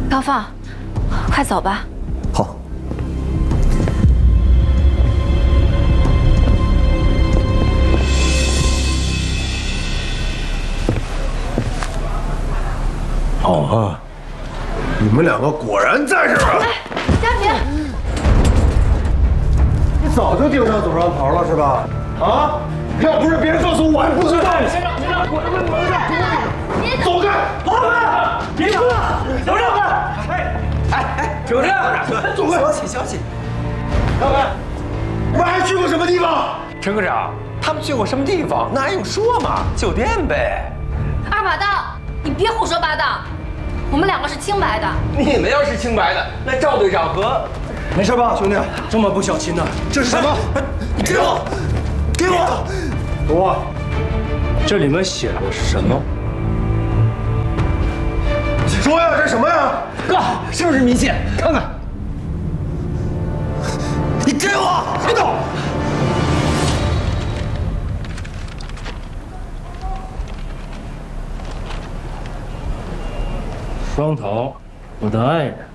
高放，快走吧。 好。 哦，你们两个果然在这儿啊！ 嘉平， 你早就盯上左上桃了是吧？啊！要不是别人告诉我，我还不知道。先生，我这边走开！老板，别走了，小郑！小郑，走开！ 消气。 老板，我们还去过什么地方？ 陈科长，他们去过什么地方？那还用说吗？酒店呗。 二把刀，你别胡说八道，我们两个是清白的。 你们要是清白的，那赵队长和…… 没事吧，兄弟？这么不小心呢？这是什么？ 你给我，给我！ 读，这里面写的是什么？说呀，这什么呀？ 哥，是不是迷信？看看。你给我，别动！ 双桃，我的爱人。